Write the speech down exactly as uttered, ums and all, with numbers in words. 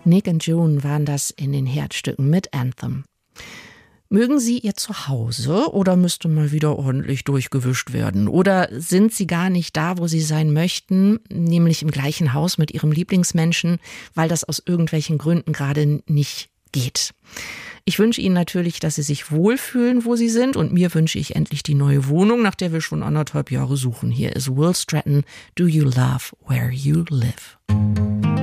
Nick und June waren das in den Herzstücken mit Anthem. Mögen Sie Ihr Zuhause oder müsste mal wieder ordentlich durchgewischt werden? Oder sind Sie gar nicht da, wo Sie sein möchten, nämlich im gleichen Haus mit Ihrem Lieblingsmenschen, weil das aus irgendwelchen Gründen gerade nicht geht? Ich wünsche Ihnen natürlich, dass Sie sich wohlfühlen, wo Sie sind, und mir wünsche ich endlich die neue Wohnung, nach der wir schon anderthalb Jahre suchen. Hier ist Will Stratton, Do You Love Where You Live?